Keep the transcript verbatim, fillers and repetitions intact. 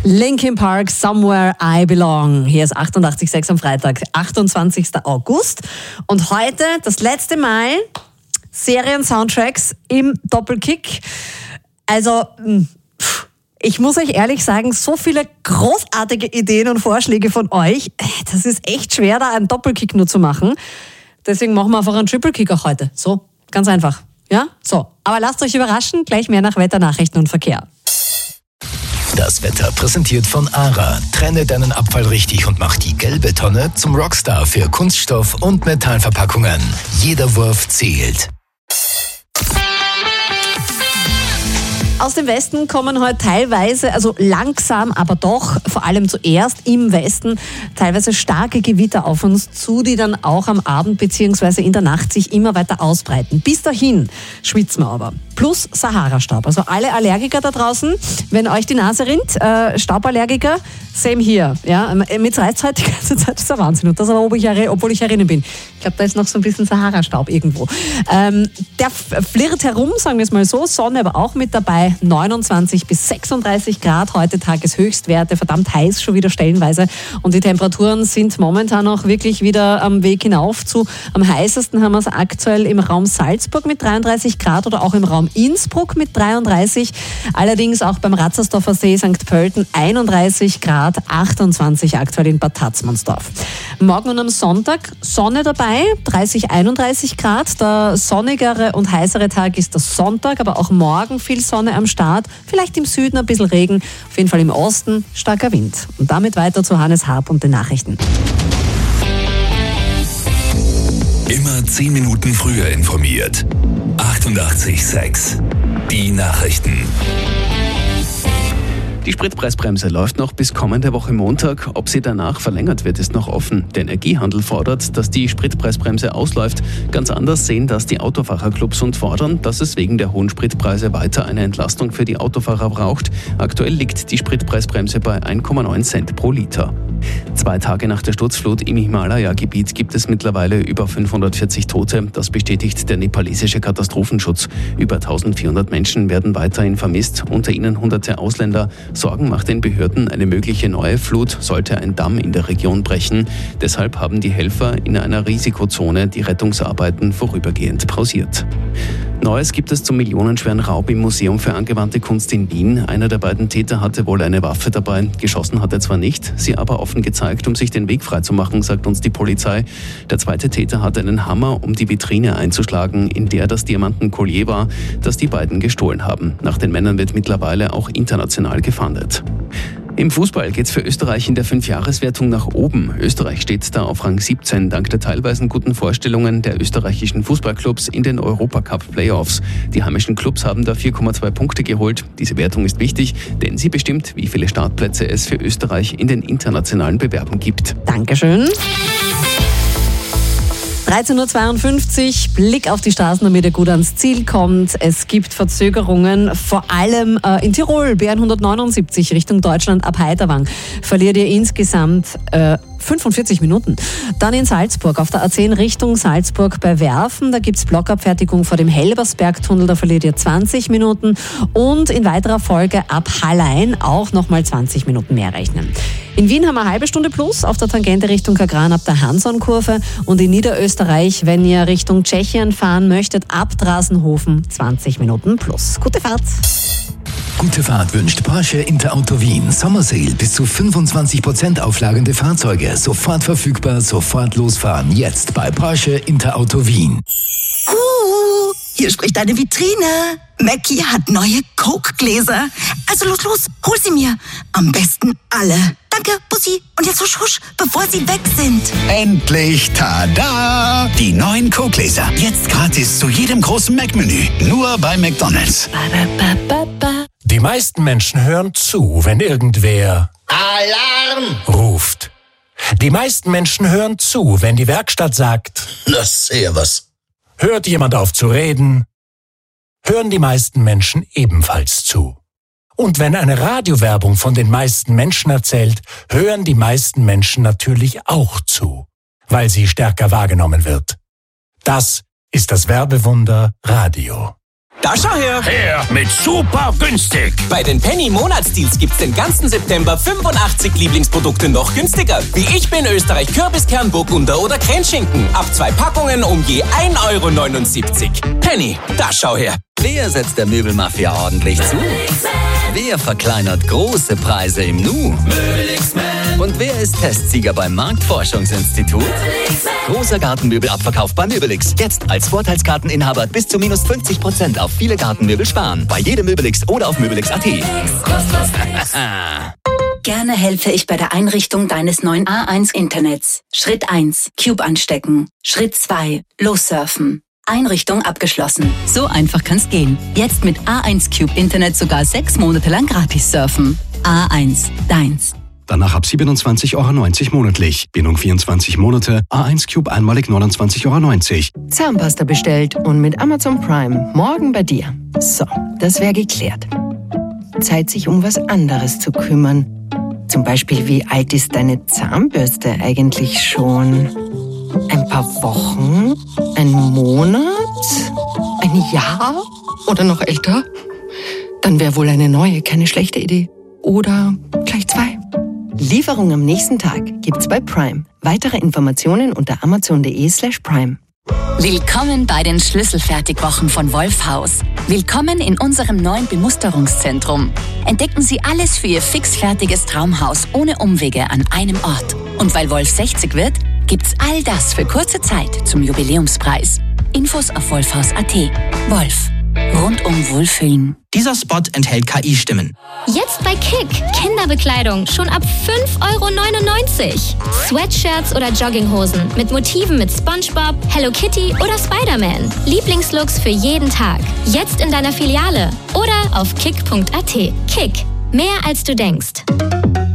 Linkin Park, Somewhere I Belong. Hier ist achtundachtzig Komma sechs am Freitag, achtundzwanzigsten August. Und heute das letzte Mal Serien-Soundtracks im Doppelkick. Also, ich muss euch ehrlich sagen, so viele großartige Ideen und Vorschläge von euch. Das ist echt schwer, da einen Doppelkick nur zu machen. Deswegen machen wir einfach einen Triple-Kick auch heute. So, ganz einfach. Ja, so. Aber lasst euch überraschen, gleich mehr nach Wetter, Nachrichten und Verkehr. Das Wetter präsentiert von ARA. Trenne deinen Abfall richtig und mach die gelbe Tonne zum Rockstar für Kunststoff- und Metallverpackungen. Jeder Wurf zählt. Aus dem Westen kommen heute teilweise, also langsam, aber doch, vor allem zuerst im Westen, teilweise starke Gewitter auf uns zu, die dann auch am Abend bzw. in der Nacht sich immer weiter ausbreiten. Bis dahin schwitzen wir aber. Plus Sahara-Staub. Also alle Allergiker da draußen, wenn euch die Nase rinnt, äh, Stauballergiker, same hier. Ja, mit reizt heute die ganze Zeit, das ist ein Wahnsinn. Und das aber, obwohl ich, obwohl ich herinnen bin. Ich glaube, da ist noch so ein bisschen Sahara-Staub irgendwo. Ähm, der flirrt herum, sagen wir es mal so. Sonne aber auch mit dabei. neunundzwanzig bis sechsunddreißig Grad, heute Tageshöchstwerte, verdammt heiß schon wieder stellenweise. Und die Temperaturen sind momentan auch wirklich wieder am Weg hinauf zu. Am heißesten haben wir es aktuell im Raum Salzburg mit dreiunddreißig Grad oder auch im Raum Innsbruck mit dreiunddreißig. Allerdings auch beim Ratzersdorfer See, Sankt Pölten einunddreißig Grad, achtundzwanzig aktuell in Bad Tatzmannsdorf. Morgen und am Sonntag Sonne dabei, dreißig, einunddreißig Grad. Der sonnigere und heißere Tag ist der Sonntag, aber auch morgen viel Sonne am Start. Vielleicht im Süden ein bisschen Regen, auf jeden Fall im Osten starker Wind. Und damit weiter zu Hannes Harp und den Nachrichten. Immer zehn Minuten früher informiert. achtundachtzig Komma sechs. Die Nachrichten. Die Spritpreisbremse läuft noch bis kommende Woche Montag. Ob sie danach verlängert wird, ist noch offen. Der Energiehandel fordert, dass die Spritpreisbremse ausläuft. Ganz anders sehen das die Autofahrerclubs und fordern, dass es wegen der hohen Spritpreise weiter eine Entlastung für die Autofahrer braucht. Aktuell liegt die Spritpreisbremse bei eins Komma neun Cent pro Liter. Zwei Tage nach der Sturzflut im Himalaya-Gebiet gibt es mittlerweile über fünfhundertvierzig Tote. Das bestätigt der nepalesische Katastrophenschutz. Über eintausendvierhundert Menschen werden weiterhin vermisst, unter ihnen hunderte Ausländer. Sorgen macht den Behörden eine mögliche neue Flut, sollte ein Damm in der Region brechen. Deshalb haben die Helfer in einer Risikozone die Rettungsarbeiten vorübergehend pausiert. Neues gibt es zum millionenschweren Raub im Museum für angewandte Kunst in Wien. Einer der beiden Täter hatte wohl eine Waffe dabei. Geschossen hat er zwar nicht, sie aber offen gezeigt, um sich den Weg freizumachen, sagt uns die Polizei. Der zweite Täter hatte einen Hammer, um die Vitrine einzuschlagen, in der das Diamantenkollier war, das die beiden gestohlen haben. Nach den Männern wird mittlerweile auch international gefahndet. Im Fußball geht's für Österreich in der Fünfjahreswertung nach oben. Österreich steht da auf Rang siebzehn, dank der teilweise guten Vorstellungen der österreichischen Fußballclubs in den Europacup-Playoffs. Die heimischen Clubs haben da vier Komma zwei Punkte geholt. Diese Wertung ist wichtig, denn sie bestimmt, wie viele Startplätze es für Österreich in den internationalen Bewerben gibt. Dankeschön. dreizehn Uhr zweiundfünfzig, Blick auf die Straßen, damit ihr gut ans Ziel kommt. Es gibt Verzögerungen, vor allem äh, in Tirol, B hundertneunundsiebzig Richtung Deutschland ab Heiterwang. Verliert ihr insgesamt äh, fünfundvierzig Minuten. Dann in Salzburg, auf der A zehn Richtung Salzburg bei Werfen, da gibt's Blockabfertigung vor dem Helbersbergtunnel, da verliert ihr zwanzig Minuten. Und in weiterer Folge ab Hallein auch nochmal zwanzig Minuten mehr rechnen. In Wien haben wir eine halbe Stunde plus auf der Tangente Richtung Kagran ab der Hanson-Kurve und in Niederösterreich, wenn ihr Richtung Tschechien fahren möchtet, ab Drasenhofen zwanzig Minuten plus. Gute Fahrt! Gute Fahrt wünscht Porsche Interauto Wien. Summer Sale bis zu fünfundzwanzig Prozent auflagende Fahrzeuge. Sofort verfügbar, sofort losfahren. Jetzt bei Porsche Interauto Wien. Uh, hier spricht eine Vitrine. Mackie hat neue Coke-Gläser. Also los, los, hol sie mir. Am besten alle. Danke, Bussi. Und jetzt husch, husch, bevor sie weg sind. Endlich, tada! Die neuen Coke-Gläser. Jetzt gratis zu jedem großen Mac-Menü. Nur bei McDonald's. Die meisten Menschen hören zu, wenn irgendwer Alarm ruft. Die meisten Menschen hören zu, wenn die Werkstatt sagt, das sehr was. Hört jemand auf zu reden, hören die meisten Menschen ebenfalls zu. Und wenn eine Radiowerbung von den meisten Menschen erzählt, hören die meisten Menschen natürlich auch zu, weil sie stärker wahrgenommen wird. Das ist das Werbewunder Radio. Da schau her! Her mit super günstig! Bei den Penny Monatsdeals gibt's den ganzen September fünfundachtzig Lieblingsprodukte noch günstiger. Wie Ich bin Österreich Kürbiskern, Burgunder oder Grenzschinken. Ab zwei Packungen um je ein Euro neunundsiebzig. Penny, da schau her! Wer setzt der Möbelmafia ordentlich zu? Wer verkleinert große Preise im Nu? Und wer ist Testsieger beim Marktforschungsinstitut? Großer Gartenmöbelabverkauf bei Möbelix. Jetzt als Vorteilskarteninhaber bis zu minus fünfzig Prozent auf viele Gartenmöbel sparen. Bei jedem Möbelix oder auf möbelix punkt at. Gerne helfe ich bei der Einrichtung deines neuen A eins Internets. Schritt eins. Cube anstecken. Schritt zwei. Lossurfen. Einrichtung abgeschlossen. So einfach kann's gehen. Jetzt mit A eins Cube Internet sogar sechs Monate lang gratis surfen. A eins. Deins. Danach ab siebenundzwanzig Euro neunzig monatlich. Bindung vierundzwanzig Monate. A eins Cube einmalig neunundzwanzig Euro neunzig. Zahnpasta bestellt und mit Amazon Prime morgen bei dir. So, das wäre geklärt. Zeit, sich um was anderes zu kümmern. Zum Beispiel, wie alt ist deine Zahnbürste eigentlich schon? Ein paar Wochen? Ein Monat? Ein Jahr? Oder noch älter? Dann wäre wohl eine neue keine schlechte Idee. Oder gleich zwei. Lieferung am nächsten Tag gibt's bei Prime. Weitere Informationen unter amazon.de slash prime. Willkommen bei den Schlüsselfertigwochen von Wolfhaus. Willkommen in unserem neuen Bemusterungszentrum. Entdecken Sie alles für Ihr fixfertiges Traumhaus ohne Umwege an einem Ort. Und weil Wolf sechzig wird, gibt's all das für kurze Zeit zum Jubiläumspreis. Infos auf wolfhaus punkt at. Wolf. Rundum Wohlfühlen. Dieser Spot enthält K I-Stimmen. Jetzt bei Kick. Kinderbekleidung schon ab fünf Euro neunundneunzig. Sweatshirts oder Jogginghosen mit Motiven mit SpongeBob, Hello Kitty oder Spider-Man. Lieblingslooks für jeden Tag. Jetzt in deiner Filiale oder auf kick punkt at. Kick. Mehr als du denkst.